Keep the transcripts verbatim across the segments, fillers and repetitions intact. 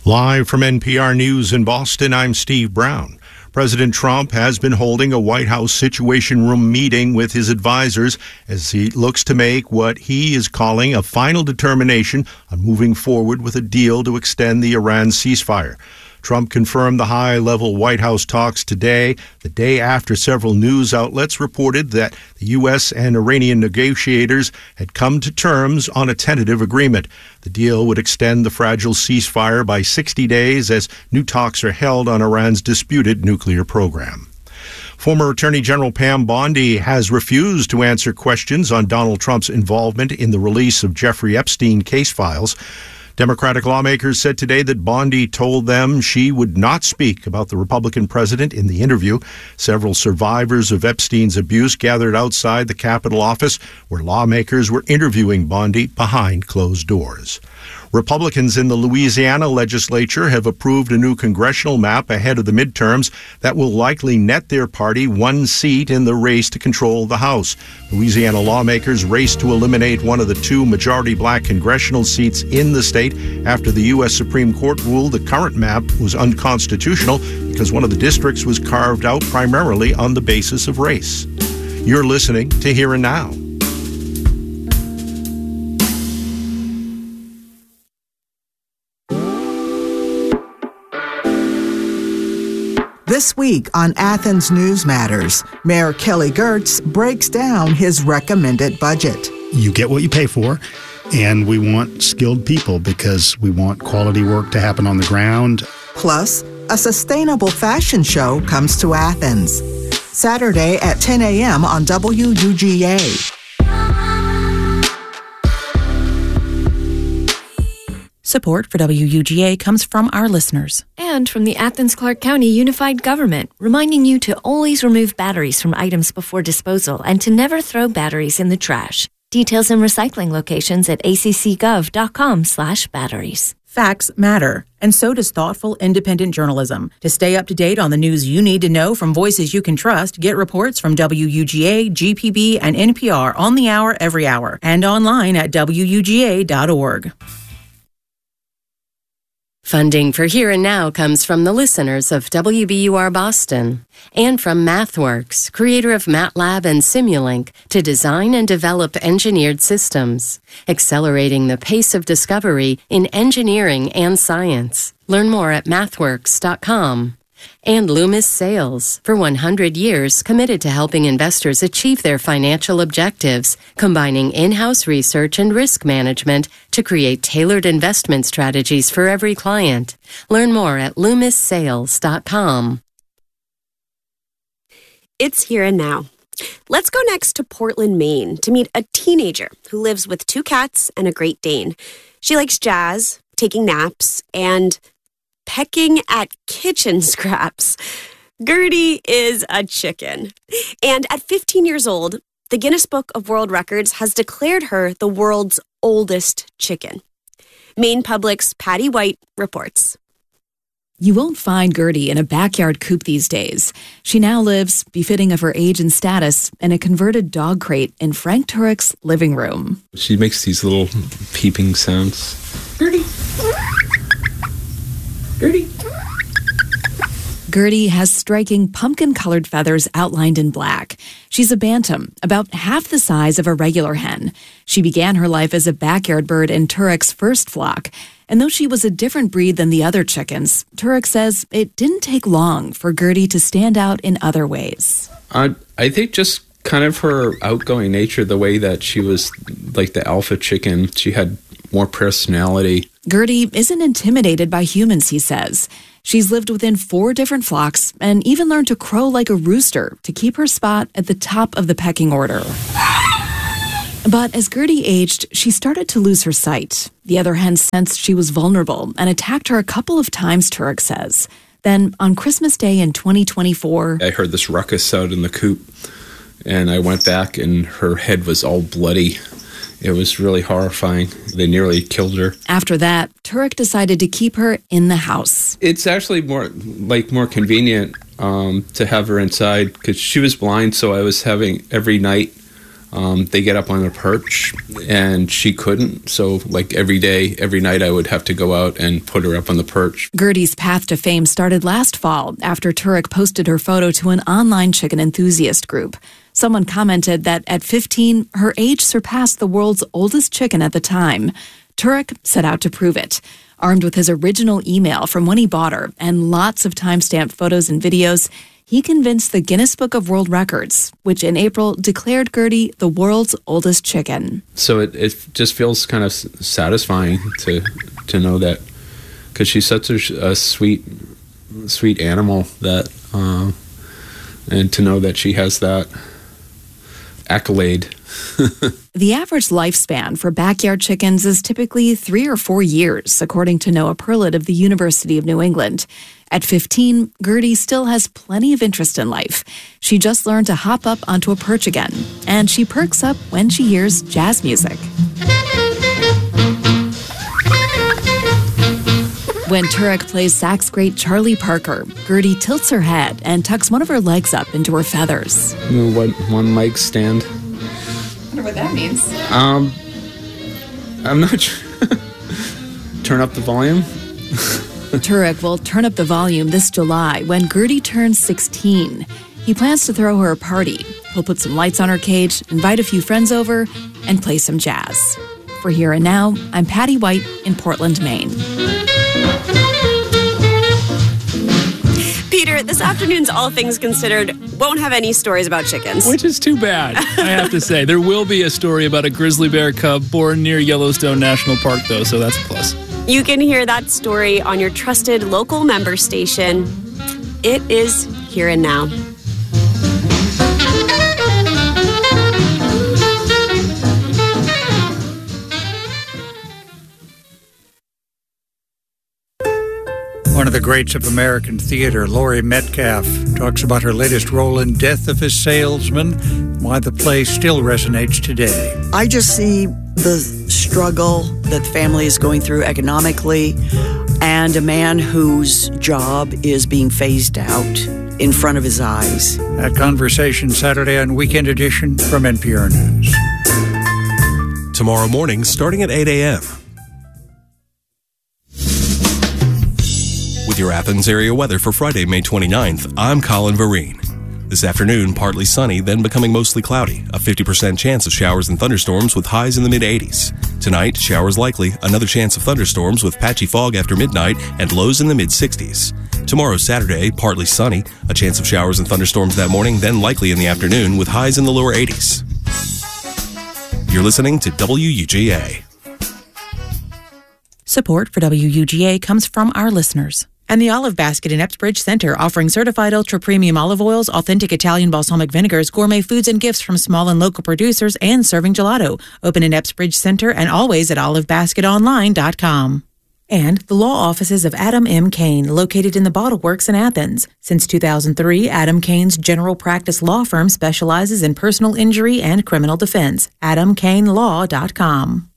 Live from N P R News in Boston, I'm Steve Brown. President Trump has been holding a White House Situation Room meeting with his advisors as he looks to make what he is calling a final determination on moving forward with a deal to extend the Iran ceasefire. Trump confirmed the high-level White House talks today, the day after several news outlets reported that the U S and Iranian negotiators had come to terms on a tentative agreement. The deal would extend the fragile ceasefire by sixty days as new talks are held on Iran's disputed nuclear program. Former Attorney General Pam Bondi has refused to answer questions on Donald Trump's involvement in the release of Jeffrey Epstein case files. Democratic lawmakers said today that Bondi told them she would not speak about the Republican president in the interview. Several survivors of Epstein's abuse gathered outside the Capitol office where lawmakers were interviewing Bondi behind closed doors. Republicans in the Louisiana legislature have approved a new congressional map ahead of the midterms that will likely net their party one seat in the race to control the House. Louisiana lawmakers raced to eliminate one of the two majority black congressional seats in the state after the U S Supreme Court ruled the current map was unconstitutional because one of the districts was carved out primarily on the basis of race. You're listening to Here and Now. This week on Athens News Matters, Mayor Kelly Girtz breaks down his recommended budget. You get what you pay for, and we want skilled people because we want quality work to happen on the ground. Plus, a sustainable fashion show comes to Athens. Saturday at ten a.m. on W U G A. Support for W U G A comes from our listeners. And from the Athens-Clarke County Unified Government, reminding you to always remove batteries from items before disposal and to never throw batteries in the trash. Details and recycling locations at accgov.com slash batteries. Facts matter, and so does thoughtful, independent journalism. To stay up to date on the news you need to know from voices you can trust, get reports from W U G A, G P B, and N P R on the hour every hour, and online at W U G A dot org. Funding for Here and Now comes from the listeners of W B U R Boston and from MathWorks, creator of MATLAB and Simulink, to design and develop engineered systems, accelerating the pace of discovery in engineering and science. Learn more at mathworks dot com. And Loomis Sales, for one hundred years committed to helping investors achieve their financial objectives, combining in-house research and risk management to create tailored investment strategies for every client. Learn more at loomis sales dot com. It's Here and Now. Let's go next to Portland, Maine, to meet a teenager who lives with two cats and a Great Dane. She likes jazz, taking naps, and pecking at kitchen scraps. Gertie is a chicken. And at fifteen years old, the Guinness Book of World Records has declared her the world's oldest chicken. Maine Public's Patty White reports. You won't find Gertie in a backyard coop these days. She now lives, befitting of her age and status, in a converted dog crate in Frank Turek's living room. She makes these little peeping sounds. Gertie! Gertie. Gertie has striking pumpkin-colored feathers outlined in black. She's a bantam, about half the size of a regular hen. She began her life as a backyard bird in Turek's first flock. And though she was a different breed than the other chickens, Turek says it didn't take long for Gertie to stand out in other ways. Uh, I think just kind of her outgoing nature, the way that she was like the alpha chicken. She had more personality. Gertie isn't intimidated by humans, he says. She's lived within four different flocks and even learned to crow like a rooster to keep her spot at the top of the pecking order. But as Gertie aged, she started to lose her sight. The other hens sensed she was vulnerable and attacked her a couple of times, Turek says. Then, on Christmas Day in twenty twenty-four... I heard this ruckus out in the coop, and I went back, and her head was all bloody. It was really horrifying. They nearly killed her. After that, Turek decided to keep her in the house. It's actually more like more convenient um, to have her inside because she was blind, so I was having every night Um, they get up on a perch, and she couldn't. So, like, every day, every night, I would have to go out and put her up on the perch. Gertie's path to fame started last fall after Turek posted her photo to an online chicken enthusiast group. Someone commented that at fifteen, her age surpassed the world's oldest chicken at the time. Turek set out to prove it. Armed with his original email from when he bought her and lots of time-stamped photos and videos, he convinced the Guinness Book of World Records, which in April declared Gertie the world's oldest chicken. So it, it just feels kind of satisfying to to know that, because she's such a, a sweet, sweet animal, that, uh, and to know that she has that accolade. The average lifespan for backyard chickens is typically three or four years, according to Noah Perlett of the University of New England. At fifteen, Gertie still has plenty of interest in life. She just learned to hop up onto a perch again, and she perks up when she hears jazz music. When Turek plays sax great Charlie Parker, Gertie tilts her head and tucks one of her legs up into her feathers. One, one mic stand. I wonder what that means. Um, I'm not sure. Turn up the volume. Turek will turn up the volume this July when Gertie turns sixteen. He plans to throw her a party. He'll put some lights on her cage, invite a few friends over, and play some jazz. For Here and Now, I'm Patty White in Portland, Maine. Peter, this afternoon's All Things Considered won't have any stories about chickens. Which is too bad, I have to say. There will be a story about a grizzly bear cub born near Yellowstone National Park, though, so that's a plus. You can hear that story on your trusted local member station. It is Here and Now. One of the greats of American theater, Laurie Metcalf, talks about her latest role in Death of a Salesman, why the play still resonates today. I just see the struggle that the family is going through economically, and a man whose job is being phased out in front of his eyes. That conversation Saturday on Weekend Edition from N P R News. Tomorrow morning, starting at eight a.m. With your Athens area weather for Friday, May twenty-ninth, I'm Colin Vereen. This afternoon, partly sunny, then becoming mostly cloudy. A fifty percent chance of showers and thunderstorms with highs in the mid-eighties. Tonight, showers likely, another chance of thunderstorms with patchy fog after midnight and lows in the mid-sixties. Tomorrow, Saturday, partly sunny, a chance of showers and thunderstorms that morning, then likely in the afternoon with highs in the lower eighties. You're listening to W U G A. Support for W U G A comes from our listeners. And the Olive Basket in Epsbridge Center, offering certified ultra-premium olive oils, authentic Italian balsamic vinegars, gourmet foods and gifts from small and local producers, and serving gelato. Open in Epsbridge Center and always at olive basket online dot com. And the law offices of Adam M. Kane, located in the Bottle Works in Athens. Since two thousand three, Adam Kane's general practice law firm specializes in personal injury and criminal defense. adam kane law dot com.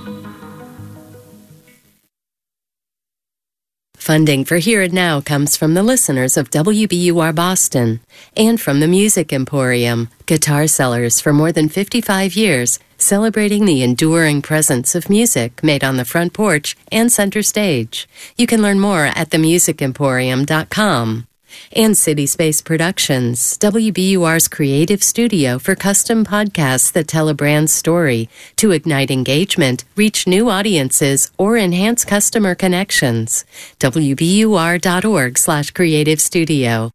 Funding for Here and Now comes from the listeners of W B U R Boston and from the Music Emporium, guitar sellers for more than fifty-five years, celebrating the enduring presence of music made on the front porch and center stage. You can learn more at the music emporium dot com. And City Space Productions, W B U R's creative studio for custom podcasts that tell a brand's story to ignite engagement, reach new audiences, or enhance customer connections. W B U R dot org slash creative studio.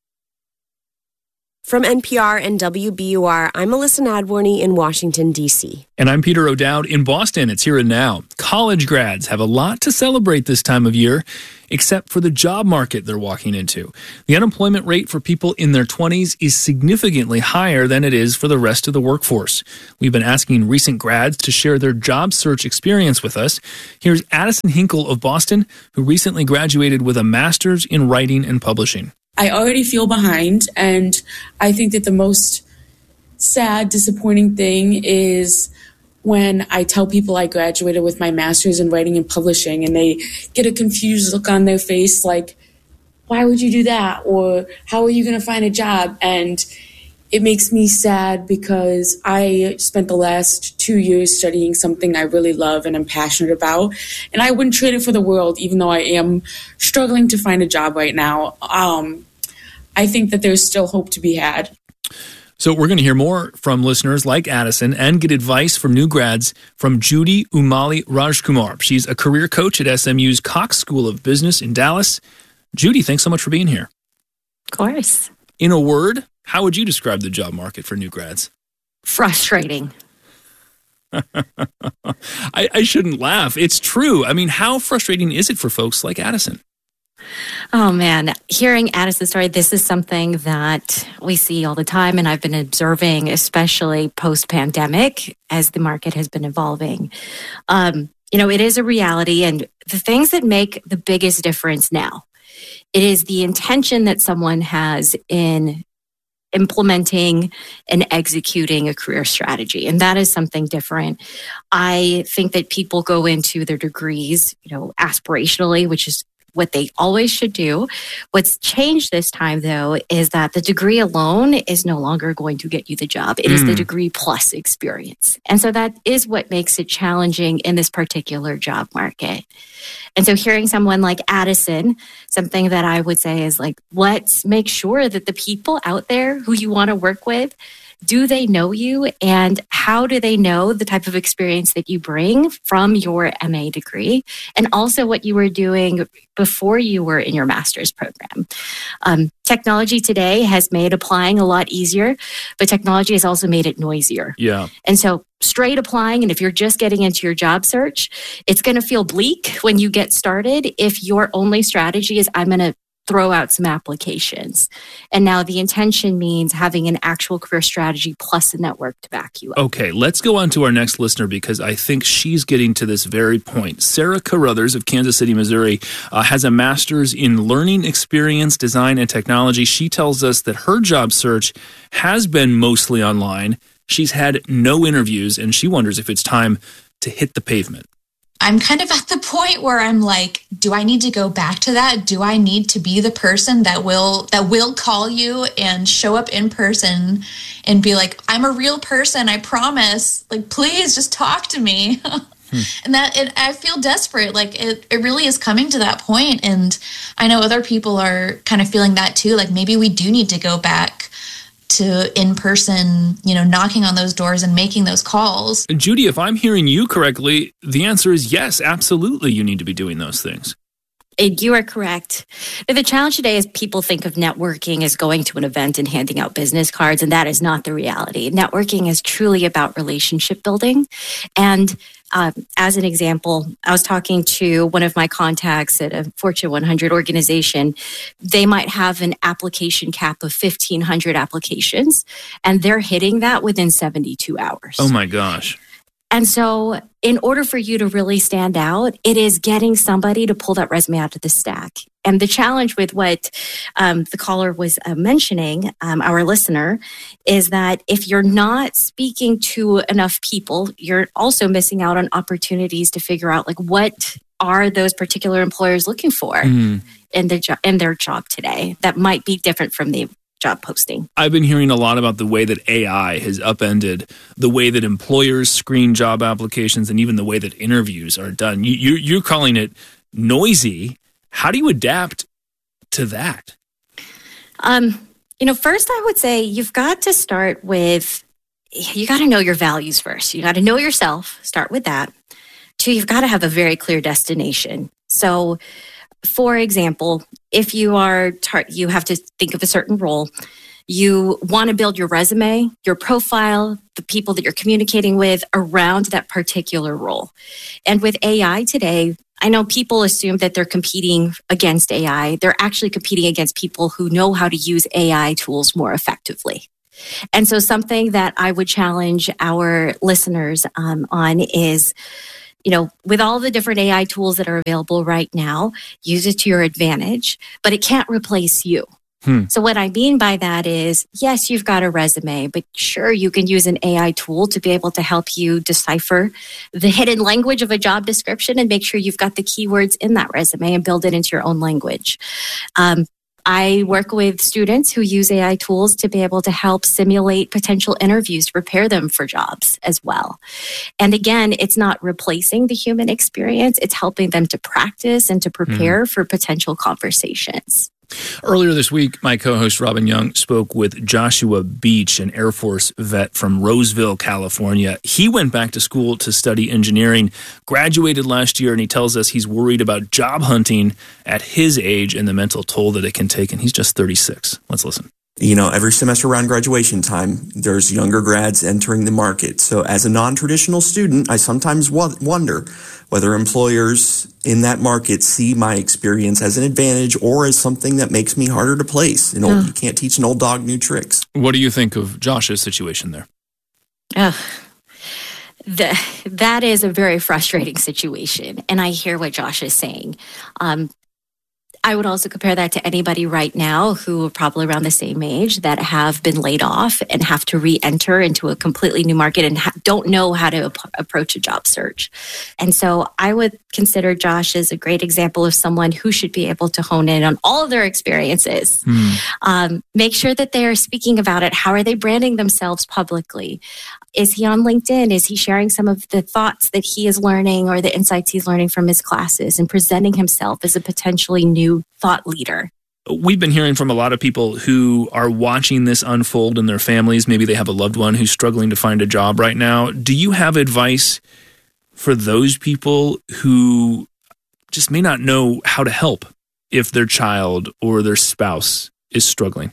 From N P R and W B U R, I'm Melissa Nadworny in Washington, D C And I'm Peter O'Dowd in Boston. It's Here and Now. College grads have a lot to celebrate this time of year, except for the job market they're walking into. The unemployment rate for people in their twenties is significantly higher than it is for the rest of the workforce. We've been asking recent grads to share their job search experience with us. Here's Addison Hinkle of Boston, who recently graduated with a master's in writing and publishing. I already feel behind, and I think that the most sad, disappointing thing is when I tell people I graduated with my master's in writing and publishing, and they get a confused look on their face like, why would you do that? Or how are you going to find a job? And it makes me sad because I spent the last two years studying something I really love and I'm passionate about, and I wouldn't trade it for the world, even though I am struggling to find a job right now. Um, I think that there's still hope to be had. So we're going to hear more from listeners like Addison and get advice from new grads from Judy Umali Rajkumar. She's a career coach at S M U's Cox School of Business in Dallas. Judy, thanks so much for being here. Of course. In a word, how would you describe the job market for new grads? Frustrating. I, I shouldn't laugh. It's true. I mean, how frustrating is it for folks like Addison? Oh, man. Hearing Addison's story, this is something that we see all the time, and I've been observing, especially post-pandemic, as the market has been evolving. Um, you know, it is a reality, and the things that make the biggest difference now, it is the intention that someone has in implementing and executing a career strategy. And that is something different. I think that people go into their degrees, you know, aspirationally, which is what they always should do. What's changed this time, though, is that the degree alone is no longer going to get you the job. It mm. is the degree plus experience. And so that is what makes it challenging in this particular job market. And so hearing someone like Addison, something that I would say is like, let's make sure that the people out there who you want to work with, do they know you, and how do they know the type of experience that you bring from your M A degree, and also what you were doing before you were in your master's program. Um, technology today has made applying a lot easier, but technology has also made it noisier. Yeah. And so straight applying, and if you're just getting into your job search, it's going to feel bleak when you get started if your only strategy is, I'm going to throw out some applications. And now the intention means having an actual career strategy plus a network to back you up. Okay, let's go on to our next listener because I think she's getting to this very point. Sarah Carruthers of Kansas City, Missouri, uh, has a master's in learning experience, design, and technology. She tells us that her job search has been mostly online. She's had no interviews, and she wonders if it's time to hit the pavement. I'm kind of at the point where I'm like, do I need to go back to that? Do I need to be the person that will that will call you and show up in person and be like, I'm a real person, I promise. Like, please just talk to me. hmm. And that it, I feel desperate. Like it, it really is coming to that point. And I know other people are kind of feeling that too. Like maybe we do need to go back to in-person, you know, knocking on those doors and making those calls. And Judy, if I'm hearing you correctly, the answer is yes, absolutely you need to be doing those things. You are correct. The challenge today is people think of networking as going to an event and handing out business cards, and that is not the reality. Networking is truly about relationship building. And um, as an example, I was talking to one of my contacts at a Fortune one hundred organization. They might have an application cap of fifteen hundred applications, and they're hitting that within seventy-two hours. Oh my gosh. And so in order for you to really stand out, it is getting somebody to pull that resume out of the stack. And the challenge with what um, the caller was uh, mentioning, um, our listener, is that if you're not speaking to enough people, you're also missing out on opportunities to figure out like what are those particular employers looking for mm. in their jo- in their job today that might be different from the job posting. I've been hearing a lot about the way that A I has upended the way that employers screen job applications and even the way that interviews are done. You, you, you're calling it noisy. How do you adapt to that? Um, you know, first I would say you've got to start with, you got to know your values first. You got to know yourself, start with that. Two, you've got to have a very clear destination. So, for example, if you are, tar- you have to think of a certain role. You want to build your resume, your profile, the people that you're communicating with around that particular role. And with A I today, I know people assume that they're competing against A I. They're actually competing against people who know how to use A I tools more effectively. And so something that I would challenge our listeners um, on is, you know, with all the different A I tools that are available right now, use it to your advantage, but it can't replace you. Hmm. So what I mean by that is, yes, you've got a resume, but sure, you can use an A I tool to be able to help you decipher the hidden language of a job description and make sure you've got the keywords in that resume and build it into your own language. Um, I work with students who use A I tools to be able to help simulate potential interviews to prepare them for jobs as well. And again, it's not replacing the human experience. It's helping them to practice and to prepare mm. for potential conversations. Earlier this week, my co-host Robin Young spoke with Joshua Beach, an Air Force vet from Roseville, California. He went back to school to study engineering, graduated last year, and he tells us he's worried about job hunting at his age and the mental toll that it can take, and he's just thirty-six. Let's listen. You know, every semester around graduation time, there's younger grads entering the market. So as a non-traditional student, I sometimes w- wonder whether employers in that market see my experience as an advantage or as something that makes me harder to place. You know, oh. You can't teach an old dog new tricks. What do you think of Josh's situation there? Uh, the, that is a very frustrating situation. And I hear what Josh is saying. Um, I would also compare that to anybody right now who are probably around the same age that have been laid off and have to re-enter into a completely new market and ha- don't know how to ap- approach a job search. And so I would consider Josh as a great example of someone who should be able to hone in on all of their experiences. Hmm. Um, make sure that they are speaking about it. How are they branding themselves publicly? Is he on LinkedIn? Is he sharing some of the thoughts that he is learning or the insights he's learning from his classes and presenting himself as a potentially new thought leader? We've been hearing from a lot of people who are watching this unfold in their families. Maybe they have a loved one who's struggling to find a job right now. Do you have advice for those people who just may not know how to help if their child or their spouse is struggling?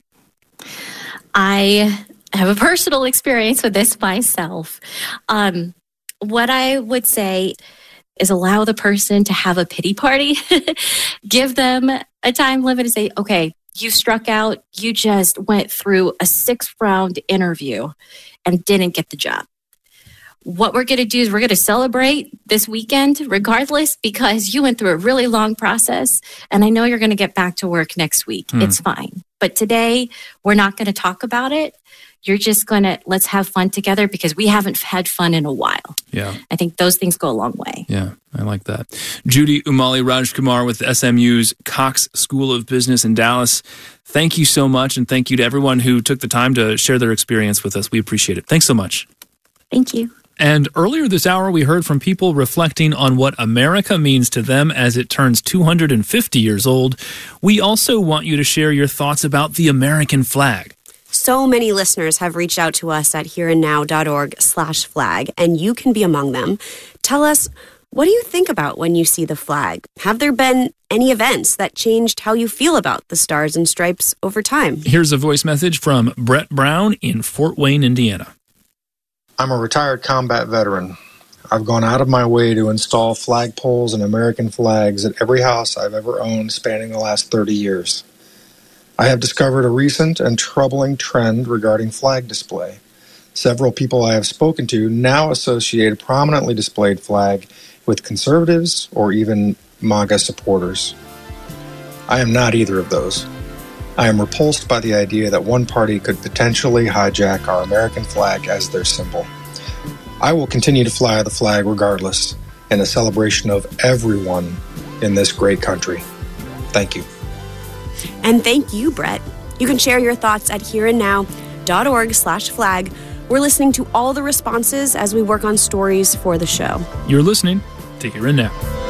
I have a personal experience with this myself. Um, what I would say is allow the person to have a pity party. Give them a time limit and say, okay, you struck out. You just went through a six-round interview and didn't get the job. What we're going to do is we're going to celebrate this weekend regardless because you went through a really long process and I know you're going to get back to work next week. Hmm. It's fine. But today we're not going to talk about it. You're just going to, let's have fun together because we haven't had fun in a while. Yeah. I think those things go a long way. Yeah, I like that. Judy Umali Rajkumar with S M U's Cox School of Business in Dallas. Thank you so much. And thank you to everyone who took the time to share their experience with us. We appreciate it. Thanks so much. Thank you. And earlier this hour, we heard from people reflecting on what America means to them as it turns two hundred fifty years old. We also want you to share your thoughts about the American flag. So many listeners have reached out to us at hereandnow.org slash flag, and you can be among them. Tell us, what do you think about when you see the flag? Have there been any events that changed how you feel about the stars and stripes over time? Here's a voice message from Brett Brown in Fort Wayne, Indiana. I'm a retired combat veteran. I've gone out of my way to install flagpoles and American flags at every house I've ever owned spanning the last thirty years. I have discovered a recent and troubling trend regarding flag display. Several people I have spoken to now associate a prominently displayed flag with conservatives or even MAGA supporters. I am not either of those. I am repulsed by the idea that one party could potentially hijack our American flag as their symbol. I will continue to fly the flag regardless, in a celebration of everyone in this great country. Thank you. And thank you, Brett. You can share your thoughts at hereandnow.org slash flag. We're listening to all the responses as we work on stories for the show. You're listening to Here and Now.